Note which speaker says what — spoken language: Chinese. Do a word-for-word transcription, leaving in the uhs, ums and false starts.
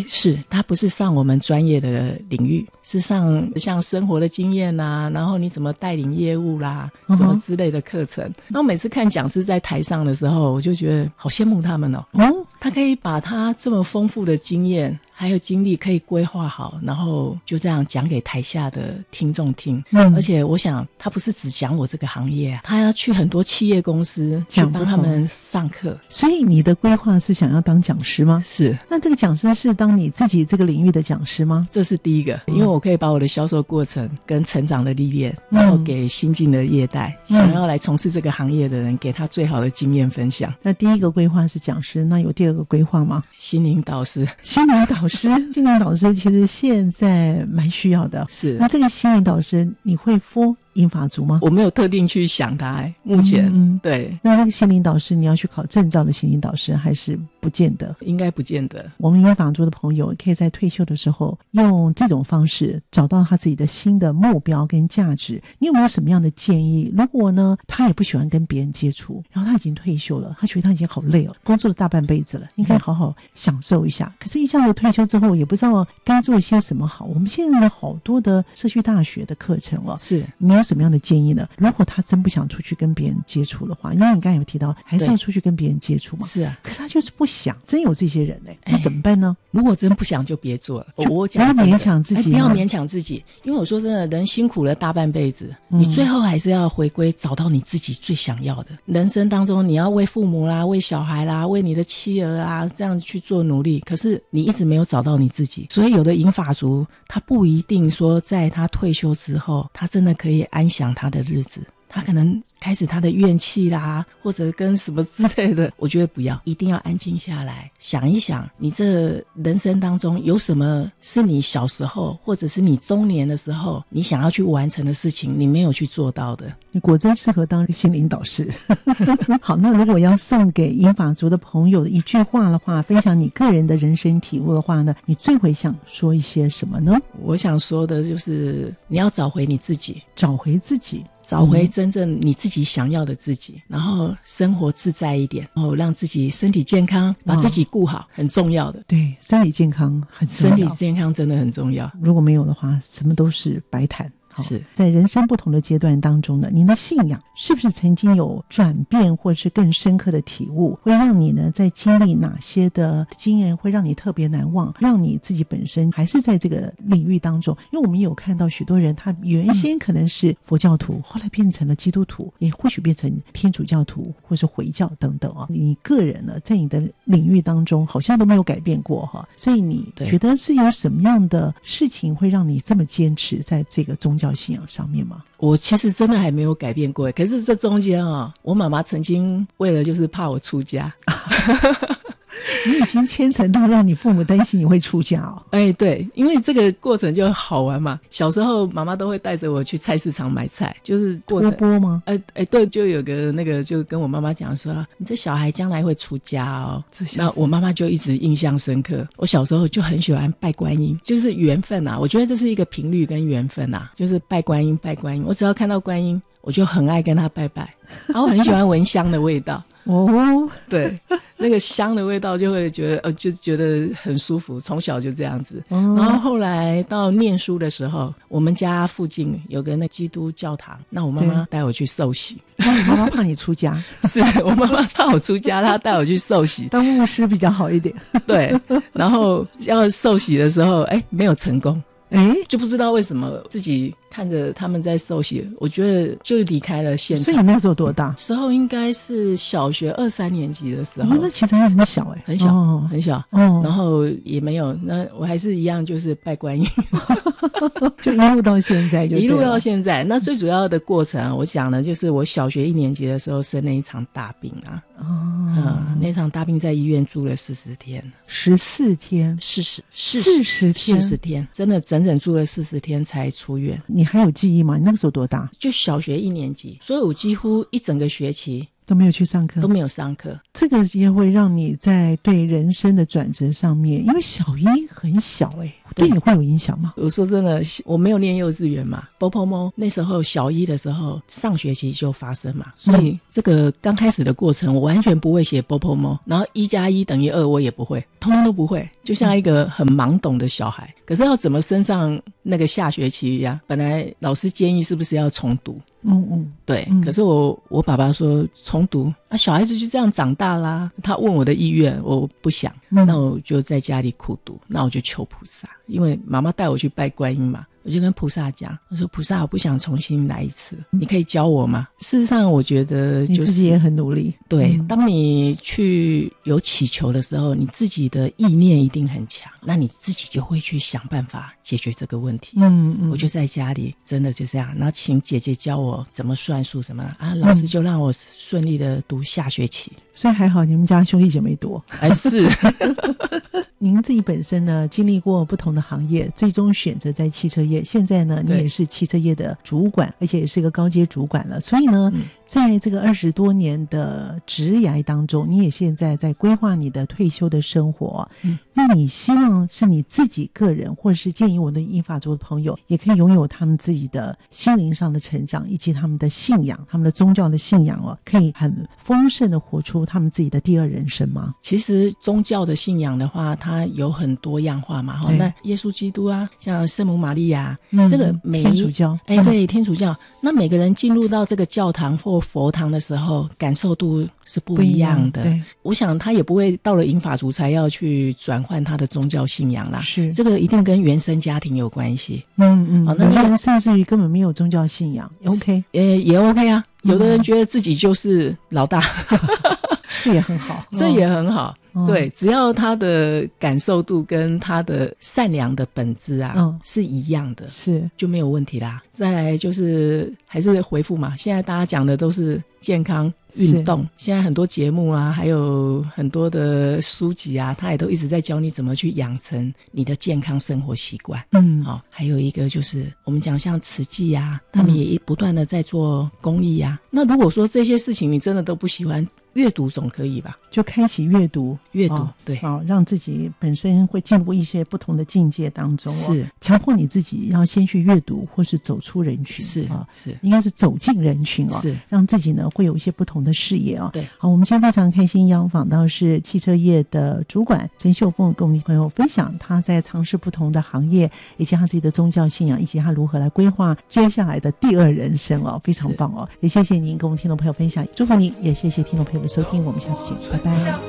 Speaker 1: 是，他不是上我们专业的领域，是上像生活的经验啊，然后你怎么带领业务啦、uh-huh. 什么之类的课程。那我每次看讲师在台上的时候，我就觉得好羡慕他们哦。哦、嗯，他可以把他这么丰富的经验还有经历可以规划好，然后就这样讲给台下的听众听。嗯，而且我想他不是只讲我这个行业啊，他要去很多企业公司去帮他们上课。
Speaker 2: 所以你的规划是想要当讲师吗？
Speaker 1: 是。
Speaker 2: 那这个讲师是当你自己这个领域的讲师吗？
Speaker 1: 这是第一个，因为我可以把我的销售过程跟成长的历练，然后给新进的业代、嗯、想要来从事这个行业的人，给他最好的经验分享。
Speaker 2: 那第一个规划是讲师，那有第二个规划吗？
Speaker 1: 心灵导师。
Speaker 2: 心灵导师心灵导师其实现在蛮需要的。是。那这个心灵导师你会 for 英法族吗？
Speaker 1: 我没有特定去想他、欸、目前、嗯、对。
Speaker 2: 那那个心灵导师你要去考证照的心灵导师还是不见得？
Speaker 1: 应该不见得。
Speaker 2: 我们英法族的朋友可以在退休的时候用这种方式找到他自己的新的目标跟价值。你有没有什么样的建议？如果呢他也不喜欢跟别人接触，然后他已经退休了，他觉得他已经好累了，工作了大半辈子了，应该好好享受一下。可是一下子退休之后也不知道该做些什么好。我们现在有好多的社区大学的课程了，是你有什么样的建议呢？如果他真不想出去跟别人接触的话，因为你刚才有提到还是要出去跟别人接触嘛。是啊。可是他就是不想，真有这些人呢、欸，那怎么办呢？
Speaker 1: 如果真不想就别做了。我
Speaker 2: 讲不要勉强自己、
Speaker 1: 哎，不要勉强自己，因为我说真的，人辛苦了大半辈子、嗯、你最后还是要回归找到你自己最想要的。人生当中你要为父母啦，为小孩啦，为你的妻儿啊这样去做努力，可是你一直没有找到你自己。所以有的银发族他不一定说在他退休之后他真的可以安享他的日子，他可能开始他的怨气啦，或者跟什么之类的。我觉得不要，一定要安静下来想一想，你这人生当中有什么是你小时候或者是你中年的时候你想要去完成的事情你没有去做到的。
Speaker 2: 你果真适合当心灵导师好，那如果要送给银发族的朋友一句话的话，分享你个人的人生体悟的话呢，你最会想说一些什么呢？
Speaker 1: 我想说的就是你要找回你自己，
Speaker 2: 找回自己，
Speaker 1: 找回真正你自己想要的自己、嗯、然后生活自在一点，然后让自己身体健康，把自己顾好、哦、很重要的。对，
Speaker 2: 身体健康很重要，
Speaker 1: 身体健康真的很重要，
Speaker 2: 如果没有的话什么都是白谈。
Speaker 1: 是
Speaker 2: 在人生不同的阶段当中呢，您的信仰是不是曾经有转变或是更深刻的体悟，会让你呢在经历哪些的经验会让你特别难忘，让你自己本身还是在这个领域当中。因为我们有看到许多人他原先可能是佛教徒、嗯、后来变成了基督徒，也或许变成天主教徒或是回教等等啊。你个人呢在你的领域当中好像都没有改变过哈，所以你觉得是有什么样的事情会让你这么坚持在这个宗教信仰上面吗？
Speaker 1: 我其实真的还没有改变过，可是这中间啊，我妈妈曾经为了就是怕我出家
Speaker 2: 你已经牵扯到让你父母担心你会出家哦。
Speaker 1: 哎，对，因为这个过程就好玩嘛。小时候妈妈都会带着我去菜市场买菜，就是过程。
Speaker 2: 托钵吗？
Speaker 1: 哎哎，对，就有个那个就跟我妈妈讲说，你这小孩将来会出家哦。那我妈妈就一直印象深刻。我小时候就很喜欢拜观音，就是缘分啊。我觉得这是一个频率跟缘分啊，就是拜观音拜观音。我只要看到观音，我就很爱跟他拜拜。然后我很喜欢闻香的味道。哦，对，那个香的味道就会觉得呃，就觉得很舒服，从小就这样子、哦、然后后来到念书的时候，我们家附近有个那基督教堂，那我妈妈带我去受洗。
Speaker 2: 那你妈妈怕你出家？
Speaker 1: 是我妈妈怕我出家，她带我去受洗，
Speaker 2: 当牧师比较好一点。
Speaker 1: 对，然后要受洗的时候哎，没有成功，哎，就不知道为什么自己看着他们在受洗，我觉得就离开了现场。
Speaker 2: 所以你那时候多大？
Speaker 1: 时候应该是小学二三年级的时候。
Speaker 2: 哦、那其实还很小哎，
Speaker 1: 很小、
Speaker 2: 哦、
Speaker 1: 很小。哦，然后也没有，那我还是一样就是拜观音，
Speaker 2: 就一路到现在就对了，
Speaker 1: 一路到现在。那最主要的过程、啊，我讲的就是我小学一年级的时候生了一场大病啊。哦，嗯，那场大病在医院住了十四天，
Speaker 2: 十四天，
Speaker 1: 四十四
Speaker 2: 四十天，
Speaker 1: 四十天，真的整整住了四十天才出院。
Speaker 2: 你还有记忆吗？你那个时候多大？
Speaker 1: 就小学一年级，所以我几乎一整个学期
Speaker 2: 都没有去上课，
Speaker 1: 都没有上课。
Speaker 2: 这个也会让你在对人生的转折上面，因为小一很小欸，对你会有影响吗？
Speaker 1: 我说真的，我没有念幼稚园嘛，波波猫那时候小一的时候上学期就发生嘛，所以这个刚开始的过程我完全不会写波波猫，然后一加一等于二我也不会。 通通都不会，就像一个很懵懂的小孩。可是要怎么升上那个下学期一样，本来老师建议是不是要重读，
Speaker 2: 嗯嗯，
Speaker 1: 对、
Speaker 2: 嗯、
Speaker 1: 可是我我爸爸说重读啊，小孩子就这样长大啦。他问我的意愿，我不想、嗯、那我就在家里苦读，那我就求菩萨，因为妈妈带我去拜观音嘛，我就跟菩萨讲，我说菩萨我不想重新来一次，你可以教我吗？事实上我觉得就是
Speaker 2: 你自己也很努力，
Speaker 1: 对、
Speaker 2: 嗯、
Speaker 1: 当你去有祈求的时候，你自己的意念一定很强，那你自己就会去想办法解决这个问题。
Speaker 2: 嗯嗯，
Speaker 1: 我就在家里真的就这样，然后请姐姐教我怎么算数什么啊，老师就让我顺利的读下学期、嗯、
Speaker 2: 所以还好你们家兄弟姐妹多，
Speaker 1: 还是
Speaker 2: 您自己本身呢经历过不同的行业，最终选择在汽车业，现在呢你也是汽车业的主管，而且也是一个高阶主管了，所以呢、嗯、在这个二十多年的职涯当中，你也现在在规划你的退休的生活、嗯、那你希望是你自己个人，或者是建议我的英法族的朋友也可以拥有他们自己的心灵上的成长，以及他们的信仰，他们的宗教的信仰哦，可以很丰盛的活出他们自己的第二人生吗？
Speaker 1: 其实宗教的信仰的话，它有很多样化嘛，那耶稣基督啊，像圣母玛利亚、嗯、这个每
Speaker 2: 天主教，
Speaker 1: 哎，对，天主教，那每个人进入到这个教堂或佛堂的时候，感受度是不一样的。
Speaker 2: 对，
Speaker 1: 我想他也不会到了银法族才要去转换他的宗教信仰啦，
Speaker 2: 是这
Speaker 1: 个一定跟原生家庭有关系。
Speaker 2: 嗯嗯，
Speaker 1: 哦，那
Speaker 2: 有的人甚至于根本没有宗教信仰 ，OK，
Speaker 1: 也也 OK 啊。有的人觉得自己就是老大。
Speaker 2: 这也很好，
Speaker 1: 这也很好、
Speaker 2: 哦、
Speaker 1: 对，只要他的感受度跟他的善良的本质啊、
Speaker 2: 嗯、
Speaker 1: 是一样的，
Speaker 2: 是
Speaker 1: 就没有问题啦。再来就是还是回复嘛，现在大家讲的都是健康运动，现在很多节目啊，还有很多的书籍啊，他也都一直在教你怎么去养成你的健康生活习惯。
Speaker 2: 嗯，
Speaker 1: 好、哦，还有一个就是我们讲像慈济啊，他们也不断的在做公益啊、嗯、那如果说这些事情你真的都不喜欢，阅读总可以吧，
Speaker 2: 就开启阅读
Speaker 1: 阅读、
Speaker 2: 哦、
Speaker 1: 对、
Speaker 2: 哦，让自己本身会进入一些不同的境界当中、哦、
Speaker 1: 是
Speaker 2: 强迫你自己要先去阅读，或是走出人群，
Speaker 1: 是、
Speaker 2: 哦、
Speaker 1: 是
Speaker 2: 应该是走进人群哦，
Speaker 1: 是
Speaker 2: 让自己呢会有一些不同的视野哦。
Speaker 1: 对，
Speaker 2: 好，我们今天非常开心邀访到是汽车业的主管陈秀凤，跟我们朋友分享他在尝试不同的行业，以及他自己的宗教信仰，以及他如何来规划接下来的第二人生哦，非常棒哦。也谢谢您跟我们听众朋友分享，祝福您，也谢谢听众朋友的收听，我们下次见，拜拜。